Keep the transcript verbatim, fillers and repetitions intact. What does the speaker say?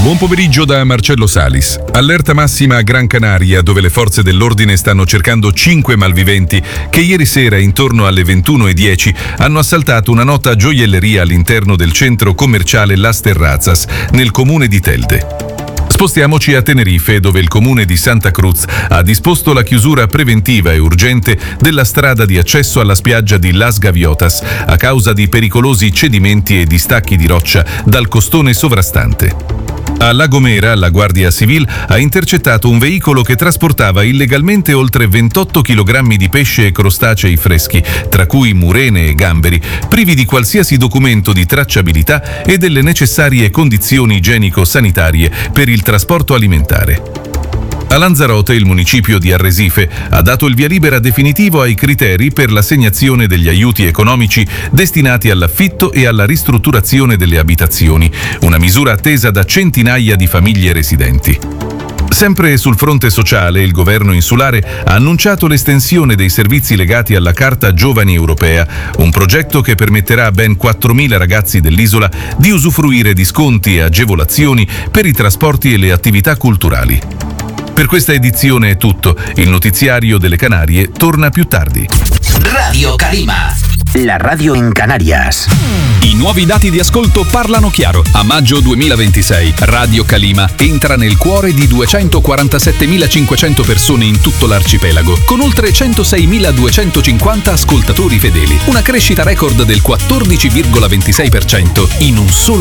Buon pomeriggio da Marcello Salis. Allerta massima a Gran Canaria, dove le forze dell'ordine stanno cercando cinque malviventi che ieri sera, intorno alle ventuno e dieci, hanno assaltato una nota gioielleria all'interno del centro commerciale Las Terrazas, nel comune di Telde. Spostiamoci a Tenerife, dove il comune di Santa Cruz ha disposto la chiusura preventiva e urgente della strada di accesso alla spiaggia di Las Gaviotas a causa di pericolosi cedimenti e distacchi di roccia dal costone sovrastante. A La Gomera, la Guardia Civil ha intercettato un veicolo che trasportava illegalmente oltre ventotto chilogrammi di pesce e crostacei freschi, tra cui murene e gamberi, privi di qualsiasi documento di tracciabilità e delle necessarie condizioni igienico-sanitarie per il trasporto alimentare. A Lanzarote, il municipio di Arresife ha dato il via libera definitivo ai criteri per l'assegnazione degli aiuti economici destinati all'affitto e alla ristrutturazione delle abitazioni, una misura attesa da centinaia di famiglie residenti. Sempre sul fronte sociale, il governo insulare ha annunciato l'estensione dei servizi legati alla Carta Giovani Europea, un progetto che permetterà a ben quattromila ragazzi dell'isola di usufruire di sconti e agevolazioni per i trasporti e le attività culturali. Per questa edizione è tutto. Il notiziario delle Canarie torna più tardi. Radio Calima, la radio in Canarias. I nuovi dati di ascolto parlano chiaro. A maggio duemilaventisei, Radio Calima entra nel cuore di duecentoquarantasettemilacinquecento persone in tutto l'arcipelago, con oltre centoseimiladuecentocinquanta ascoltatori fedeli. Una crescita record del quattordici virgola ventisei per cento in un solo